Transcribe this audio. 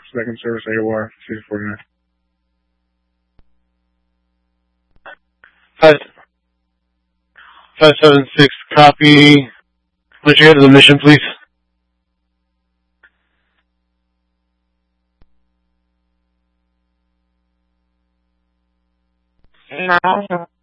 second service AOR 249. 576, copy. Let you head to the mission, please. No.